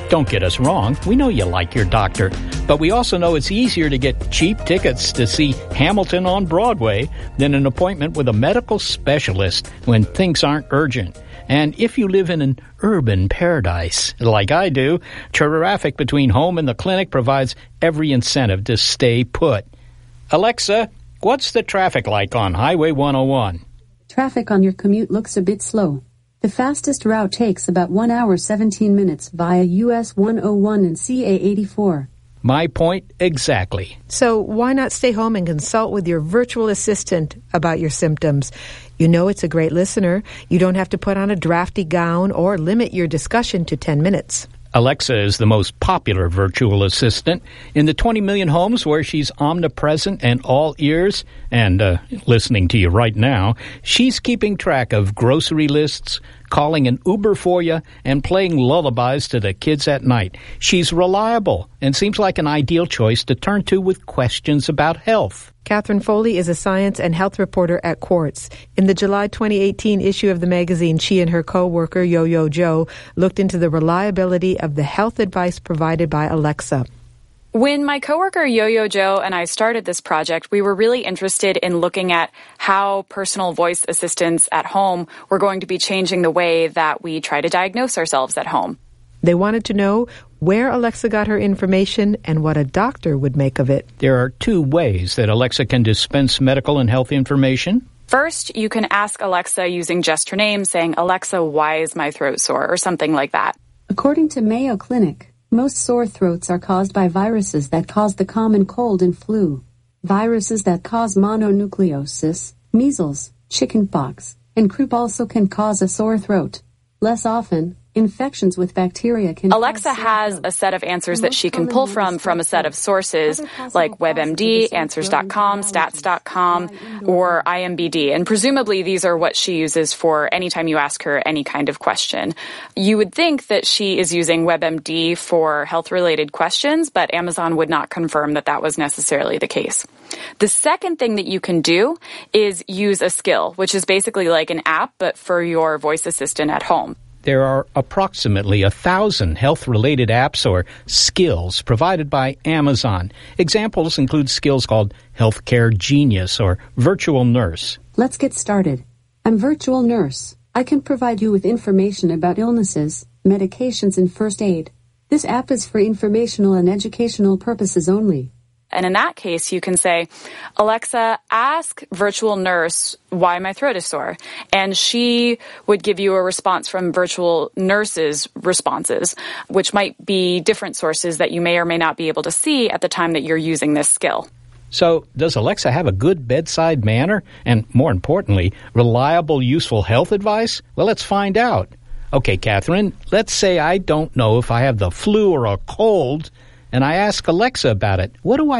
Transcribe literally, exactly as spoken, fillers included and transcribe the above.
Don't get us wrong, we know you like your doctor, but we also know it's easier to get cheap tickets to see Hamilton on Broadway than an appointment with a medical specialist when things aren't urgent. And if you live in an urban paradise, like I do, traffic between home and the clinic provides every incentive to stay put. Alexa, what's the traffic like on Highway one oh one? Traffic on your commute looks a bit slow. The fastest route takes about one hour seventeen minutes via U S one oh one and C A eighty-four. My point exactly. So why not stay home and consult with your virtual assistant about your symptoms? You know it's a great listener. You don't have to put on a drafty gown or limit your discussion to ten minutes. Alexa is the most popular virtual assistant. In the twenty million homes where she's omnipresent and all ears, and uh, listening to you right now, she's keeping track of grocery lists, calling an Uber for you, and playing lullabies to the kids at night. She's reliable and seems like an ideal choice to turn to with questions about health. Catherine Foley is a science and health reporter at Quartz. In the July twenty eighteen issue of the magazine, she and her co-worker, Yo-Yo Joe, looked into the reliability of the health advice provided by Alexa. When my coworker Yo-Yo Joe and I started this project, we were really interested in looking at how personal voice assistants at home were going to be changing the way that we try to diagnose ourselves at home. They wanted to know where Alexa got her information and what a doctor would make of it. There are two ways that Alexa can dispense medical and health information. First, you can ask Alexa using just her name, saying, "Alexa, why is my throat sore?" or something like that. According to Mayo Clinic, most sore throats are caused by viruses that cause the common cold and flu. Viruses that cause mononucleosis, measles, chickenpox, and croup also can cause a sore throat. Less often, infections with bacteria can Alexa has a set of answers that she can pull from from a set of sources like WebMD, Answers dot com, Stats dot com, or I M B D. And presumably these are what she uses for any time you ask her any kind of question. You would think that she is using WebMD for health-related questions, but Amazon would not confirm that that was necessarily the case. The second thing that you can do is use a skill, which is basically like an app, but for your voice assistant at home. There are approximately a thousand health-related apps or skills provided by Amazon. Examples include skills called Healthcare Genius or Virtual Nurse. Let's get started. I'm Virtual Nurse. I can provide you with information about illnesses, medications, and first aid. This app is for informational and educational purposes only. And in that case, you can say, "Alexa, ask Virtual Nurse why my throat is sore." And she would give you a response from Virtual Nurse's responses, which might be different sources that you may or may not be able to see at the time that you're using this skill. So, does Alexa have a good bedside manner? And more importantly, reliable, useful health advice? Well, let's find out. Okay, Catherine, let's say I don't know if I have the flu or a cold, and I ask Alexa about it. What do I